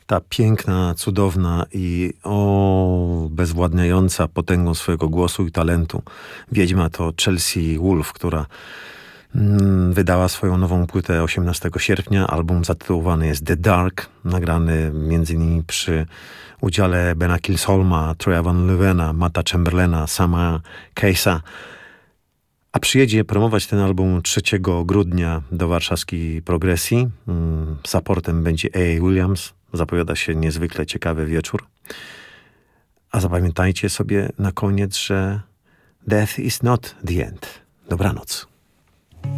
ta piękna, cudowna i bezwładniająca potęgą swojego głosu i talentu wiedźma to Chelsea Wolfe, która wydała swoją nową płytę 18 sierpnia. Album zatytułowany jest The Dark, nagrany m.in. przy udziale Bena Kilsholma, Troya Van Levena, Matta Chamberlaina, Sama Case'a. A przyjedzie promować ten album 3 grudnia do warszawskiej Progresji. Supportem będzie A. Williams. Zapowiada się niezwykle ciekawy wieczór. A zapamiętajcie sobie na koniec, że death is not the end. Dobranoc.